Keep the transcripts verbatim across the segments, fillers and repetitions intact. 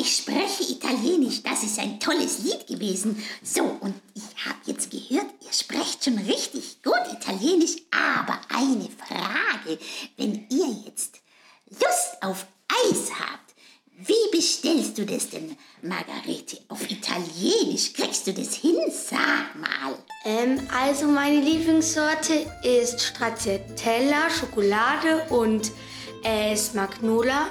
ich spreche Italienisch. Das ist ein tolles Lied gewesen. So, und ich habe jetzt gehört, ihr sprecht schon richtig gut Italienisch. Aber eine Frage, wenn ihr jetzt Lust auf Eis habt, wie bestellst du das denn, Margarete? Auf Italienisch kriegst du das hin? Sag mal. Ähm, also meine Lieblingssorte ist Stracciatella, Schokolade und äh, Smagnola.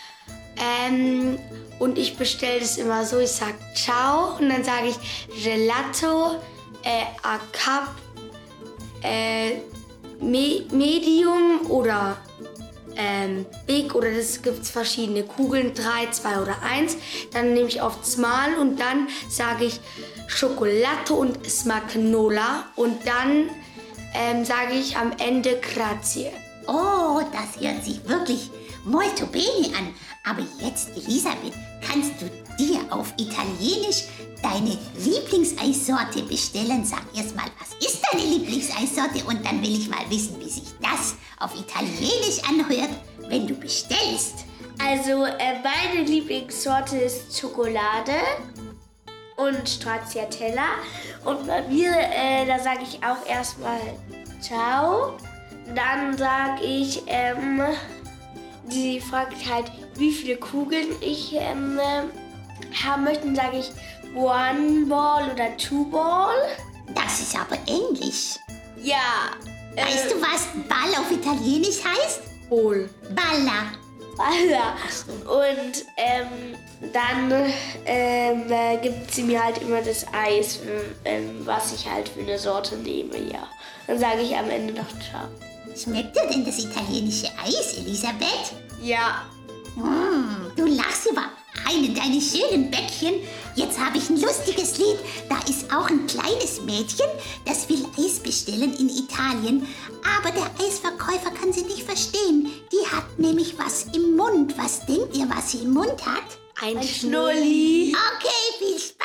Ähm, und ich bestelle das immer so, ich sage Ciao und dann sage ich Gelato, äh, a cup, äh, me Medium oder ähm, Big oder das gibt es verschiedene Kugeln, drei, zwei oder eins. Dann nehme ich auf Small und dann sage ich Schokolade und Smagnola und dann ähm, sage ich am Ende Grazie. Oh, das hört sich wirklich molto bene an. Aber jetzt, Elisabeth, kannst du dir auf Italienisch deine Lieblingseissorte bestellen? Sag erst mal, was ist deine Lieblingseissorte? Und dann will ich mal wissen, wie sich das auf Italienisch anhört, wenn du bestellst. Also, äh, meine Lieblingssorte ist Schokolade und Stracciatella. Und bei mir, äh, da sage ich auch erstmal Ciao. Dann sage ich, ähm, die fragt halt, wie viele Kugeln ich ähm, haben möchte. Dann sage ich One Ball oder Two Ball. Das ist aber Englisch. Ja. Weißt äh, du, was Ball auf Italienisch heißt? Ball. Balla. Balla. Und ähm, dann ähm, äh, gibt sie mir halt immer das Eis, ähm, was ich halt für eine Sorte nehme, ja. Dann sage ich am Ende noch Ciao. Schmeckt dir denn das italienische Eis, Elisabeth? Ja. Mm, du lachst über einen deiner schönen Bäckchen. Jetzt habe ich ein lustiges Lied. Da ist auch ein kleines Mädchen, das will Eis bestellen in Italien. Aber der Eisverkäufer kann sie nicht verstehen. Die hat nämlich was im Mund. Was denkt ihr, was sie im Mund hat? Ein Schnulli. Okay, viel Spaß.